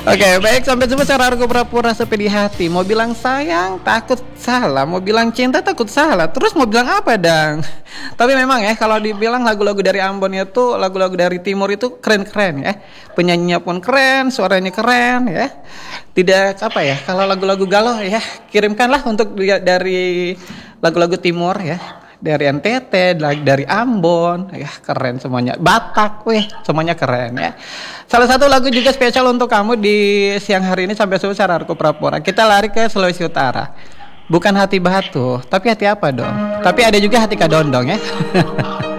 Oke, baik, sampai jumpa. Cara aku pura-pura sepi di hati. Mau bilang sayang, takut salah. Mau bilang cinta, takut salah. Terus mau bilang apa, Dang? Tapi memang ya, kalau dibilang lagu-lagu dari Ambon itu, lagu-lagu dari Timur itu keren-keren ya. Penyanyinya pun keren, suaranya keren ya. Tidak apa ya, kalau lagu-lagu galau ya, kirimkanlah untuk dari lagu-lagu Timur ya. Dari NTT, dari Ambon, ya keren semuanya. Batak, weh, semuanya keren ya. Salah satu lagu juga spesial untuk kamu di siang hari ini sampai subuh cara aku pura-pura. Kita lari ke Sulawesi Utara. Bukan hati batu, tapi hati apa dong? Tapi ada juga hati kadondong ya.